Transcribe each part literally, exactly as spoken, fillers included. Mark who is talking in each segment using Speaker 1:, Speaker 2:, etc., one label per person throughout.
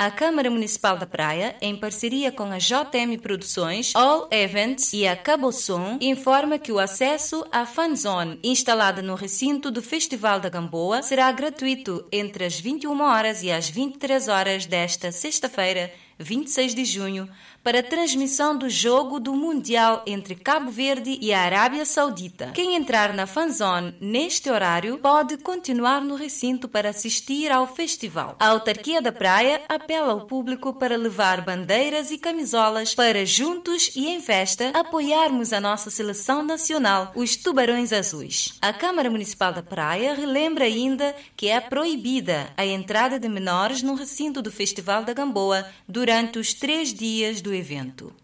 Speaker 1: A Câmara Municipal da Praia, em parceria com a J M Produções, All Events e a Cabo Som, informa que o acesso à fanzone instalada no recinto do Festival da Gamboa será gratuito entre as vinte e uma horas e as vinte e três horas desta sexta-feira, vinte e seis de junho, para a transmissão do jogo do Mundial entre Cabo Verde e a Arábia Saudita. Quem entrar na fanzone neste horário pode continuar no recinto para assistir ao festival. A Autarquia da Praia apela ao público para levar bandeiras e camisolas para, juntos e em festa, apoiarmos a nossa seleção nacional, os Tubarões Azuis. A Câmara Municipal da Praia relembra ainda que é proibida a entrada de menores no recinto do Festival da Gamboa durante os três dias do evento.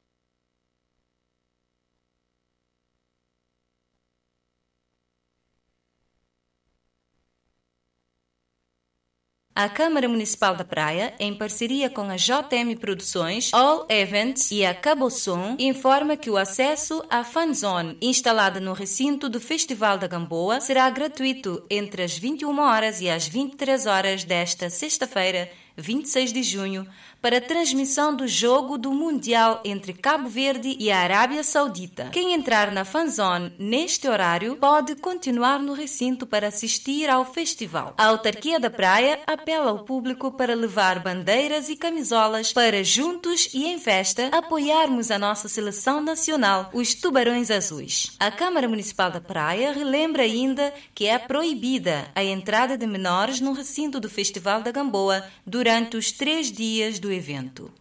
Speaker 1: A Câmara Municipal da Praia, em parceria com a J M Produções, All Events e a Cabo Som, informa que o acesso à fanzone instalada no recinto do Festival da Gamboa será gratuito entre as vinte e uma horas e as vinte e três horas desta sexta-feira, vinte e seis de junho, para a transmissão do jogo do Mundial entre Cabo Verde e a Arábia Saudita. Quem entrar na fanzone neste horário pode continuar no recinto para assistir ao festival. A Autarquia da Praia apela ao público para levar bandeiras e camisolas para, juntos e em festa, apoiarmos a nossa seleção nacional, os Tubarões Azuis. A Câmara Municipal da Praia relembra ainda que é proibida a entrada de menores no recinto do Festival da Gamboa durante os três dias do evento.